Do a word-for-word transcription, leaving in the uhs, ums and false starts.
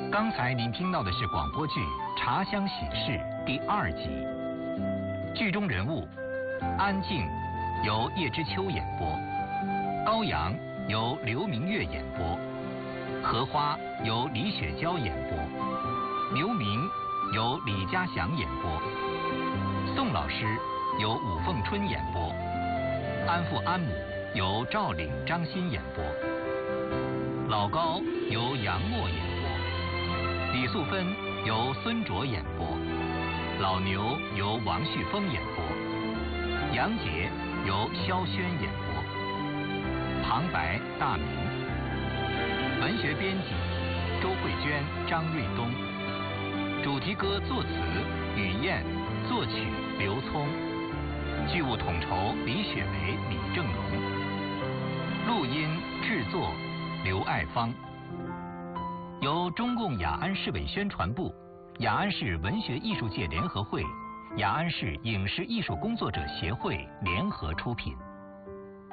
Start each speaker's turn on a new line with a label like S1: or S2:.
S1: 刚才您听到的是广播剧《茶香喜事》第二集，剧中人物安静由叶知秋演播，高阳由刘明月演播，荷花由李雪娇演播，刘明由李家祥演播，宋老师由武凤春演播，安父安母由赵岭、张欣演播，老高由杨默演播，李素芬由孙卓演播，老牛由王旭峰演播，杨杰由萧轩演播，旁白大明，文学编辑周慧娟、张瑞东，主题歌作词雨燕，作曲刘聪，剧务统筹李雪梅、李正荣，录音制作刘爱芳，由中共雅安市委宣传部、雅安市文学艺术界联合会、雅安市影视艺术工作者协会联合出品。